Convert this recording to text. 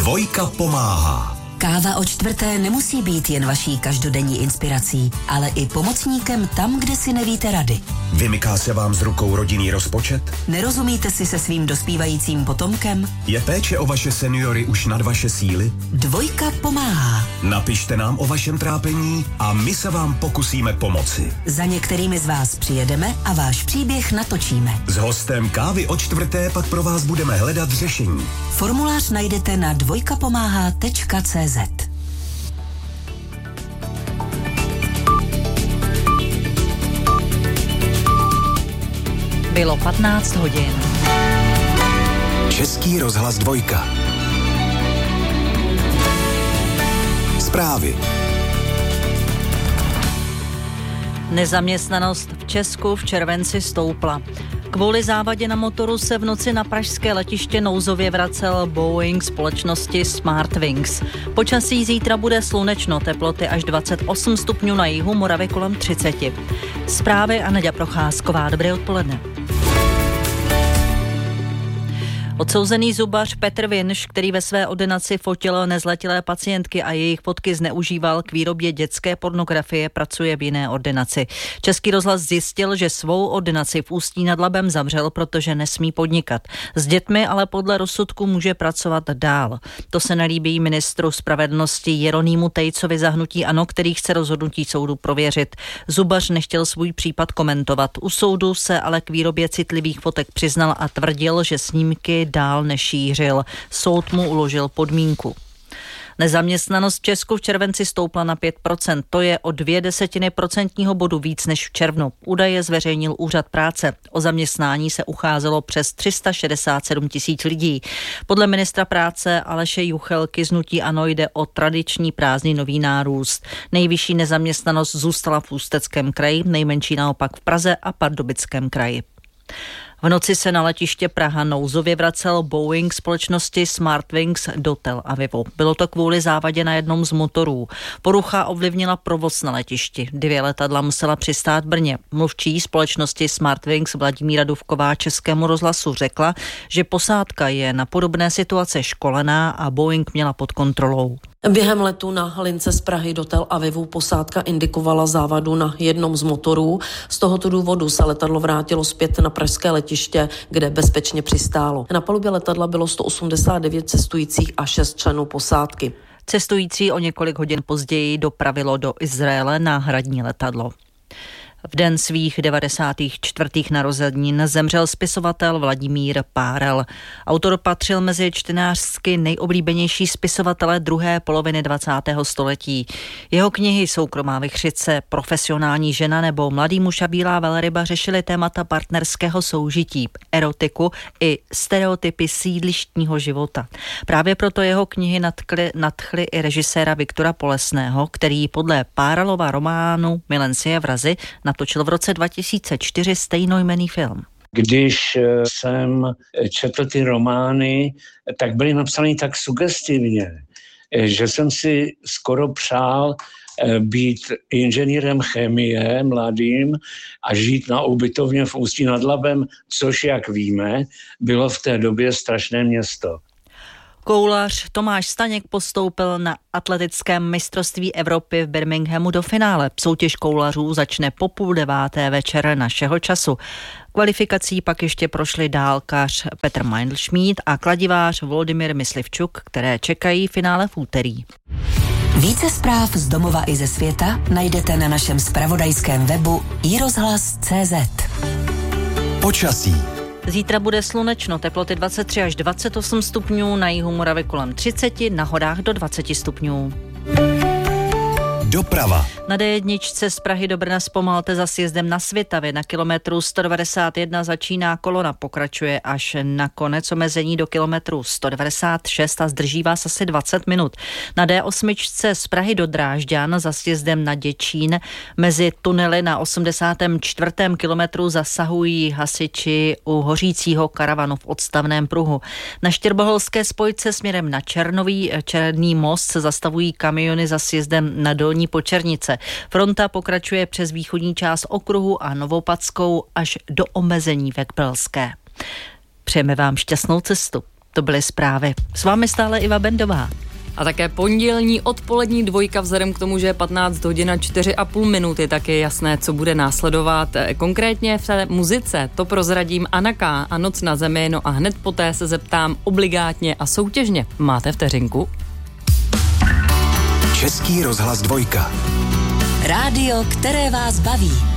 Dvojka pomáhá. Káva o čtvrté nemusí být jen vaší každodenní inspirací, ale i pomocníkem tam, kde si nevíte rady. Vymyká se vám z rukou rodinný rozpočet? Nerozumíte si se svým dospívajícím potomkem? Je péče o vaše seniory už nad vaše síly? Dvojka pomáhá. Napište nám o vašem trápení a my se vám pokusíme pomoci. Za některými z vás přijedeme a váš příběh natočíme. S hostem Kávy o čtvrté pak pro vás budeme hledat řešení. Formulář najdete na dvojkapomáhá.cz. Bylo 15 hodin. Český rozhlas Dvojka. Zprávy. Nezaměstnanost v Česku v červenci stoupla. Kvůli závadě na motoru se v noci na pražské letiště nouzově vracel Boeing společnosti Smartwings. Počasí zítra bude slunečno, teploty až 28 stupňů na jihu, Moravy kolem 30. Zprávy a Naďa Procházková. Dobré odpoledne. Odsouzený zubař Petr Vinš, který ve své ordinaci fotil nezletilé pacientky a jejich fotky zneužíval k výrobě dětské pornografie, pracuje v jiné ordinaci. Český rozhlas zjistil, že svou ordinaci v Ústí nad Labem zavřel, protože nesmí podnikat. S dětmi ale podle rozsudku může pracovat dál. To se nelíbí ministru spravedlnosti Jeronýmu Tejcovi za hnutí ANO, který chce rozhodnutí soudu prověřit. Zubař nechtěl svůj případ komentovat. U soudu se ale k výrobě citlivých fotek přiznal a tvrdil, že snímky dál nešířil. Soud mu uložil podmínku. Nezaměstnanost v Česku v červenci stoupla na 5%. To je o 0,2 procentního bodu víc než v červnu. Údaje zveřejnil Úřad práce. O zaměstnání se ucházelo přes 367 000 lidí. Podle ministra práce Aleše Juchelky z hnutí ANO jde o tradiční prázdninový nárůst. Nejvyšší nezaměstnanost zůstala v Ústeckém kraji, nejmenší naopak v Praze a Pardubickém kraji. V noci se na letiště Praha nouzově vracel Boeing společnosti Smartwings do Tel Avivu. Bylo to kvůli závadě na jednom z motorů. Porucha ovlivnila provoz na letišti. 2 letadla musela přistát v Brně. Mluvčí společnosti Smartwings Vladimíra Dufková Českému rozhlasu řekla, že posádka je na podobné situace školená a Boeing měla pod kontrolou. Během letu na lince z Prahy do Tel Avivu posádka indikovala závadu na jednom z motorů. Z tohoto důvodu se letadlo vrátilo zpět na pražské letiště, kde bezpečně přistálo. Na palubě letadla bylo 189 cestujících a 6 členů posádky. Cestující o několik hodin později dopravilo do Izraele náhradní letadlo. V den svých 94. narozenin zemřel spisovatel Vladimír Párel. Autor patřil mezi čtenářsky nejoblíbenější spisovatele druhé poloviny 20. století. Jeho knihy Soukromá vichřice, Profesionální žena nebo Mladý muž a bílá velryba řešily témata partnerského soužití, erotiku i stereotypy sídlištního života. Právě proto jeho knihy nadchly i režiséra Viktora Polesného, který podle Párelova románu Milencie vrazy natočil v roce 2004 stejnojmenný film. Když jsem četl ty romány, tak byly napsané tak sugestivně, že jsem si skoro přál být inženýrem chemie mladým a žít na ubytovně v Ústí nad Labem, což, jak víme, bylo v té době strašné město. Koulař Tomáš Staněk postoupil na atletickém mistrovství Evropy v Birminghamu do finále. Soutěž koulařů začne po 8:30 večer našeho času. Kvalifikací pak ještě prošli dálkař Petr Meindl-Schmid a kladivář Volodymyr Myslivčuk, které čekají finále v úterý. Více zpráv z domova i ze světa najdete na našem zpravodajském webu iRozhlas.cz. Počasí. Zítra bude slunečno, teploty 23 až 28 stupňů, na jihu Moravy kolem 30, na horách do 20 stupňů. Doprava. Na D1 z Prahy do Brna zpomalte za sjezdem na Svitavě. Na kilometru 191 začíná kolona, pokračuje až na konec omezení do kilometru 196 a zdrží vás asi 20 minut. Na D8 z Prahy do Drážďan za sjezdem na Děčín mezi tunely na 84. kilometru zasahují hasiči u hořícího karavanu v odstavném pruhu. Na Štěrboholské spojce směrem na Černý most se zastavují kamiony za sjezdem na Dolní Počernice. Fronta pokračuje přes východní část okruhu a Novopadskou až do omezení ve Kbelské. Přejeme vám šťastnou cestu. To byly zprávy. S vámi stále Iva Bendová. A také pondělní odpolední dvojka, vzhledem k tomu, že je 15 hodin a 4,5 minuty, tak je jasné, co bude následovat. Konkrétně v té muzice to prozradím Anna K. a Noc na zemi, no a hned poté se zeptám obligátně a soutěžně. Máte vteřinku? Český rozhlas dvojka. Rádio, které vás baví.